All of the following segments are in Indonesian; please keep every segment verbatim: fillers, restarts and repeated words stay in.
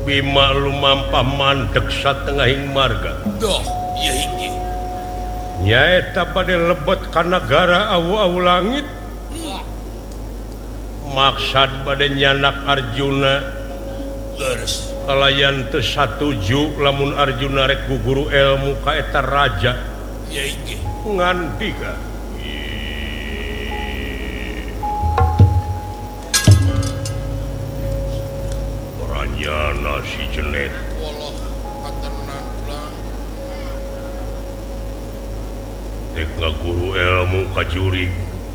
Bima lumampa mandek satengahing marga. Doh, ieu hiji. Nyaeta bade lebet ka nagara awu-awu langit. Maksad bade nyanak Arjuna. Leres. Kalayan teu satuju lamun Arjuna rek guguru ilmu ka eta raja. Ya inggih. Ngan diga. Orangnya si jenet. Wallah katenan ulang. Rek ngaguru ilmu ka jurig.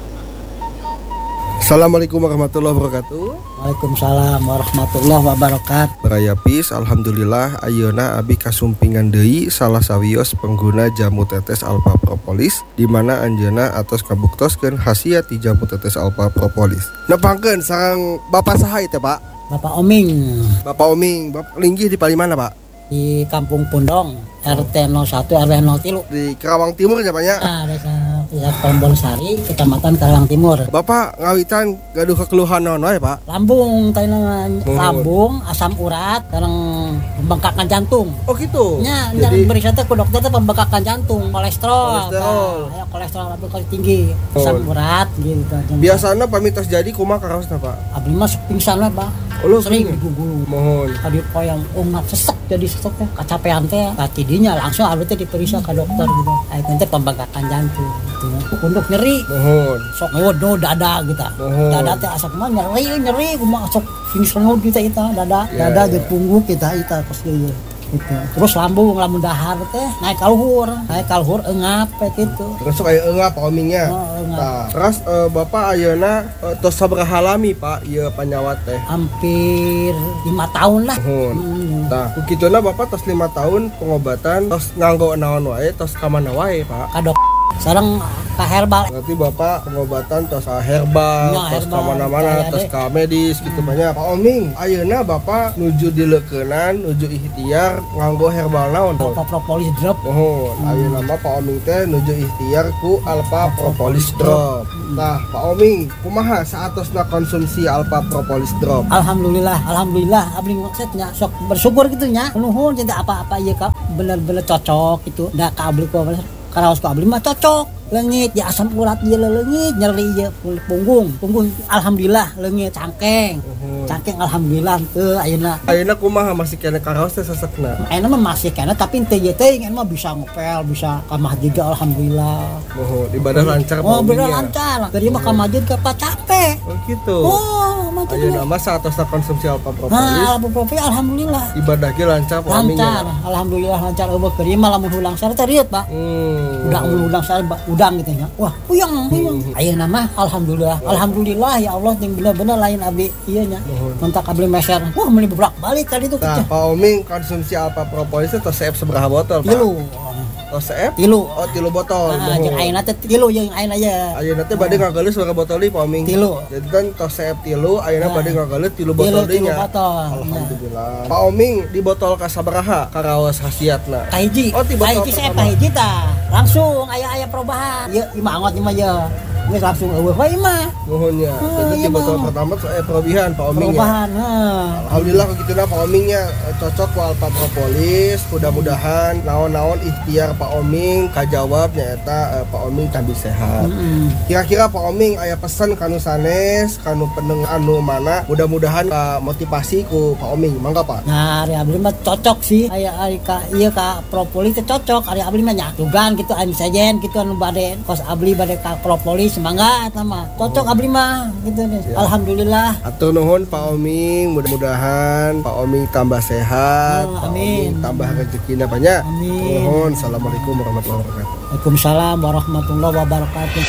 Assalamualaikum warahmatullahi wabarakatuh. Waalaikumsalam warahmatullahi wabarakatuh. Berayapis, alhamdulillah ayeuna abi kasumpingan deui salah sawios pengguna jamu tetes alpha propolis di mana anjeunna atos kabuktoskeun khasiat ti jamu tetes alpha propolis. Nepangkeun sareng Bapak saha teh, Pak? Bapak Oming Bapak Oming, Bapak linggih di Palimana, Pak? di Kampung Pundong, R T nol satu R W nol tiga. Di Karawang Timur ya, Pak ya? Nah, desa desa Pombonsari, Kecamatan Karawang Timur. Bapak ngawitan gaduh kekeluhan naon wae, Pak? Lambung, tanya Oh. lambung, asam urat, sekarang pembengkakan jantung. Oh gitu. Nya, Jadi jadi beri ke dokter teh pembengkakan jantung, kolesterol. Kolesterol. Nah, ya kolesterol lebih kali tinggi, asam Oh. urat gitu. biasana pamitos jadi kumaha karaosna, Pak? Abdi mah pingsan lah, Pak. Oh, lu Sering pingsan? digugulu. Mohon. Tadi koyang umat sesek jadi sesek teh kacapean teh tidinya langsung abdi teh diperiksa ke dokter gitu. Ayeuna teh pembengkakan jantung gitu. Punduk nyeri. Mohon. Sok ngeud dada gitu. Oh. Dada teh asap mah nyeri nyeri kumaha sok finish ngeud kita eta dada Ya, dada ya. jeung punggung kita eta pas ieu gitu. Terus lambung lamun dahar teh naik ka luhur, naik ka luhur eungap teh gitu. Terus aya eungap Pak Omingnya. Oh, eungap. Nah, terus eh, Bapak ayeuna eh, tos sabaraha lami, Pak, ieu panyawat teh? Hampir lima tahun lah. Mohon. Hmm. Nah, kukituna Bapak tos lima tahun pengobatan, tos nganggo naon wae, tos ka mana wae, Pak? Ka dok sareng ka herbal. Berarti Bapak pengobatan tos ka herbal, Ya, tos ka herbal, mana-mana, kaya tos deh. ka medis gitu banyak. Pak Oming, ayeuna Bapak nuju dileukeunnan, nuju ikhtiar nganggo herbal naon, Pak? Alpha propolis drop. Mohon, ayeuna mah Pak Oming teh nuju ikhtiar ku Alpha Propolis Drop. Nah, Pak Oming, kumaha saatosna konsumsi Alpha Propolis Drop? Alhamdulillah, alhamdulillah abdi maksudnya sok bersyukur gitu nya. Nuhun cinta apa-apa ieu ka bener-bener cocok gitu. Da ka abdi ku karaos ku abdi mah cocok. Leungit ya asam urat ieu leungit, nyeri ieu punggung. Punggung alhamdulillah leungit cangkeng. Uhum. Cangkeng alhamdulillah teu ayeuna. Ayeuna kumaha masih kena karaos teh sesekna? Ayeuna mah masih kena tapi teu ieu teh mah bisa ngepel, bisa ka masjid juga alhamdulillah. Mohon ibadah lancar Pak Oh, bener Omingnya. lancar. Tadi mah ka masjid ke capek. Oh gitu. Oh, mah Ayeuna mah saatosna konsumsi Alpha Propolis, Nah, alhamdulillah alhamdulillah. ibadah ge lancar Pak Lancar, Omingnya. alhamdulillah lancar eueuh keur ieu mah lamun hulang sare teh riet, Pak. Hmm. Udang udang sare udang gitu nya. Wah, puyeng, puyeng. Ayeuna mah alhamdulillah. Alhamdulillah ya Allah yang bener-bener lain abdi ieu nya. Mentak abdi meser. Wah, meuli beblak balik tadi tuh Nah, keceh. Pak Oming konsumsi Alpha Propolis teh tos seep sabaraha botol, Pak? Tilu. Tos seep? Tilu. Oh, tilu botol. Ah, jeung Mohon. ayeuna teh tilu jeung ayeuna ya. Ayeuna teh bade ngageuleus sabaraha botol deui Pak Oming? Tilu. Jadi kan tos seep tilu, ayeuna Nah. bade ngageuleus tilu Tilu botol deui tilu nya. botol. Alhamdulillah. Pak Oming di botol ka sabaraha karaos khasiatna? Kahiji. Oh, di botol Kahiji saya pertama. kahiji tah. Langsung aya-aya perubahan. Ieu imah angot imah ya. Geus langsung eueuh we imah. Nuhunnya. Oh, Jadi iya, di botol Bang. pertama tuh aya perubahan Pak Oming ya. Perubahan. Heeh. Alhamdulillah begitulah Pak Omingnya eh, cocok ku Alpha Propolis. Mudah-mudahan naon-naon ikhtiar Pak Oming kajawab nyaeta eh, Pak Oming tambah sehat. Heeh. Kira-kira Pak Oming aya pesan kanu sanes, kanu pendengar anu mana? Mudah-mudahan ka motivasi ku Pak Oming. Mangga Pak. Nah, ari abdi mah cocok sih. Aya ari ka ieu ka propolis teh cocok. Ari abdi mah nya tugan gitu anu sajen gitu anu bade kos abdi bade ka propolis mangga eta mah. Cocok abdi mah gitu deh. Ya. Alhamdulillah. Atur nuhun Pak Oming, mudah-mudahan Pak Oming tambah sehat, Oh, Pak amin. Oming tambah rezekina banyak. Amin. Nuhun. Assalamualaikum warahmatullahi wabarakatuh. Waalaikumsalam warahmatullahi wabarakatuh.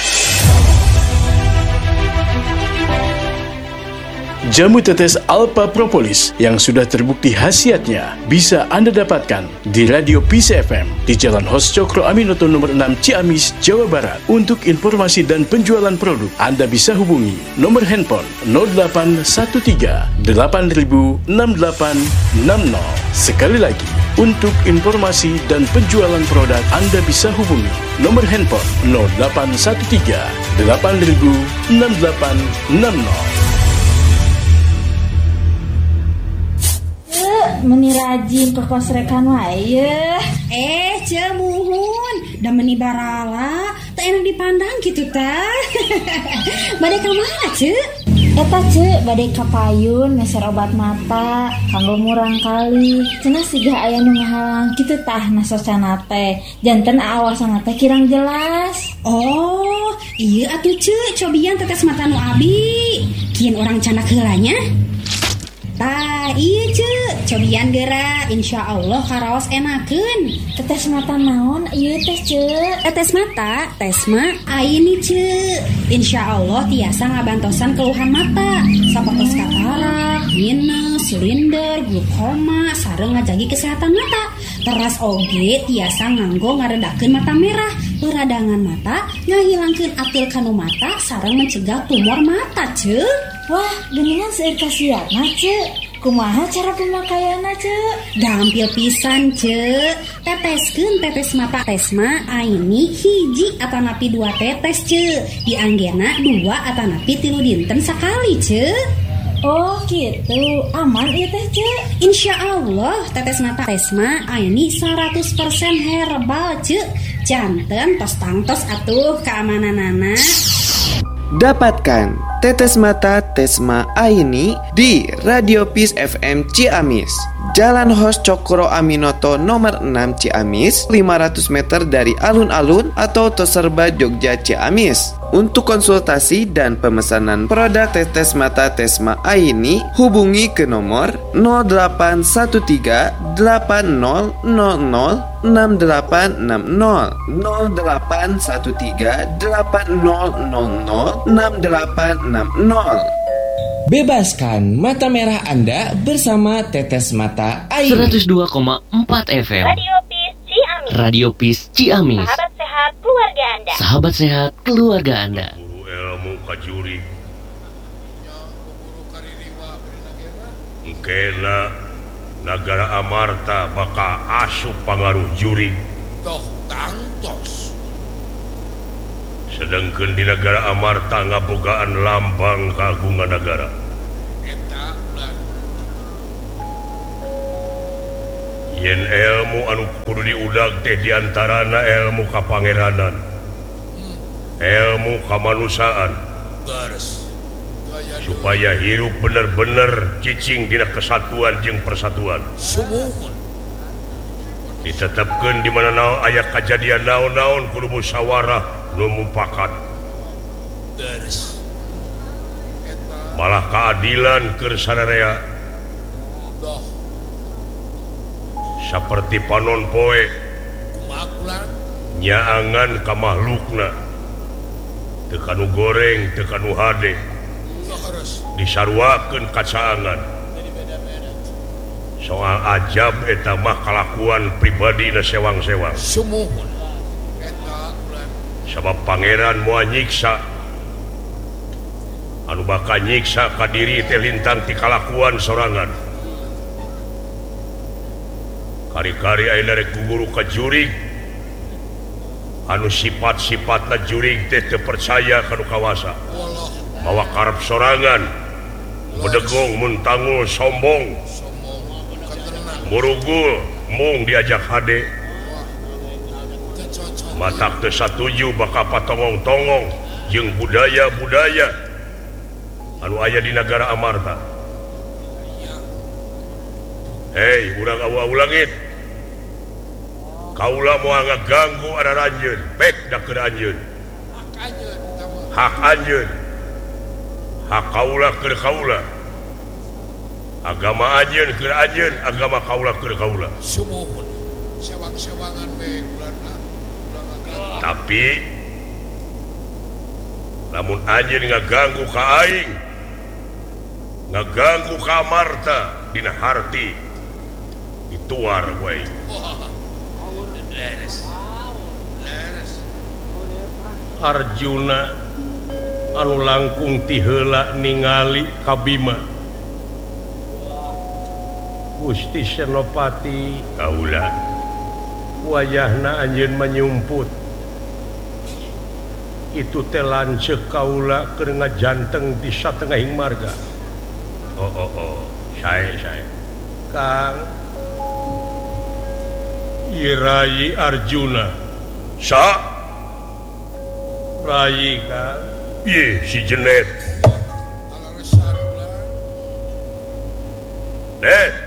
Jamu tetes Alpha Propolis yang sudah terbukti khasiatnya bisa Anda dapatkan di Radio Peace F M di Jalan Hos Cokro Aminoto nomor enam Ciamis, Jawa Barat. Untuk informasi dan penjualan produk, Anda bisa hubungi nomor handphone nol delapan satu tiga delapan nol enam delapan enam nol. Sekali lagi, untuk informasi dan penjualan produk, Anda bisa hubungi nomor handphone nol delapan satu tiga delapan nol enam delapan enam nol. meni rajin kekosrekan wae. Eh, cemuhun, da meni barala, tak enak dipandang gitu tah. Bade ka mana, Ce? Eta Ce, bade ka payun meser obat mata, kanggo murang kali. Cenah siga aya nu ngahalang kitu tah nasosana teh. Janten aawasana teh kirang jelas. Oh, iya atuh Ce, cobian tetes mata nu abi. Kieu orang canak heulanya. Tah, iya Ce, cobian geura, insyaallah karaos enakeun. Tetes mata naon ieu teh Ce? Tetes mata, tes mah aini Ce. Insyaallah tiasa ngabantosan keluhan mata, sapertos katarak, minus, silinder, glukoma, sareng ngajagi kesehatan mata. Teras oge tiasa nganggo ngaredakeun mata merah, peradangan mata, ngahilangkeun atil kanu mata, sareng mencegah tumor mata Ce. Wah, geuningan seueur kasiatna Ce. Kumaha cara pemakaianna Ce? Gampil pisan Ce. Teteskeun tetes mata Tesma aini hiji atanapi dua tetes Ce. Dianggena dua atanapi tilu dinten sakali Ce. Oh gitu, aman ieu teh Ce. Insyaallah tetes mata Tesma aini seratus persen herbal Ce. Janten tos tangtos atuh keamananana. Dapatkan tetes mata Tesma Aini di Radio Peace F M Ciamis, Jalan Hos Cokro Aminoto nomor enam Ciamis, lima ratus meter dari alun-alun atau Toserba Jogja Ciamis. Untuk konsultasi dan pemesanan produk tetes mata Tesma Aini, hubungi ke nomor nol delapan satu tiga delapan nol nol nol enam delapan enam nol nol delapan satu tiga delapan nol nol nol enam delapan enam nol. Bebaskan mata merah Anda bersama Tetes Mata Aini. seratus dua koma empat F M Radio Peace Ciamis. Radio Peace Ciamis. Sahabat sehat keluarga Anda. Sahabat sehat keluarga Anda. Guru ilmu kajuri. Engkena Nagara Amarta baka asup pangaruh juri. Toh tangtos. Sedangkan di Negara Amarta ngabogaan lambang kagungan negara. Eta bulan. Yen ilmu anu kudu diudag teh diantarana ilmu kapangeranan, ilmu kamanusiaan, Garis. supaya hirup bener-bener cicing dina kesatuan jeung persatuan. Sumuhun. Ditetapkeun di mana naon aya kajadian naon-naon kudu musyawarah nu mupakat. Garis. Malah keadilan keur sararea. Doh. Saperti panon poe Kumakulan. nyaangan ka makhlukna. Teu kanu goreng, teu kanu hade. Disarwakeun kacaangan. Soal ajab eta mah kalakuan pribadina sewang-sewang. Sumuhun. Eta bulan. Sabab pangeran moal nyiksa, anu bakal nyiksa ka diri teh lintang ti kalakuan sorangan. Kari-kari ayeuna rek guguru ka jurig anu sifat-sifatna jurig teh teu percaya kanu kawasa. Mawa karep sorangan, bedegong mun tangul sombong, murugul mung diajak hade, matak teu satuju baka patongong-tongong jeung budaya-budaya anu aya di Nagara Amarta. Hei, urang awu-awu langit, kaula moal ngaganggu araranjeun, pek da keur anjeun. Hak anjeun, hak kaula keur kaula. Agama anjeun keur anjeun, agama kaula keur kaula. Sumuhun. Sewang-sewangan we bulanna. Tapi lamun anjeun ngaganggu ka aing, ngaganggu ka Amarta dina harti, dituar we. Leres. Leres. Arjuna anu langkung ti heula ningali ka Bima. Gusti Senopati kaula, wayahna anjeun manyumput. Itu teh lanceuk kaula keur ngajanteng di satengahing marga. Oh oh oh, sae sae. Kang Rai Arjuna sa Rai Kang ye si Jenet Alaresan ulah Net